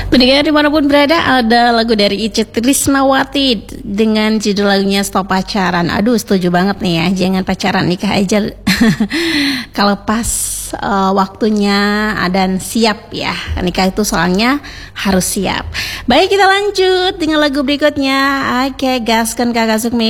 Pendengar dimanapun berada, ada lagu dari Itje Trisnawati dengan judul lagunya Stop Pacaran. Aduh, setuju banget nih ya, jangan pacaran, nikah aja kalau pas waktunya dan siap ya. Nikah itu soalnya harus siap. Baik, kita lanjut dengan lagu berikutnya. Oke, gaskan Kakak Sukmi.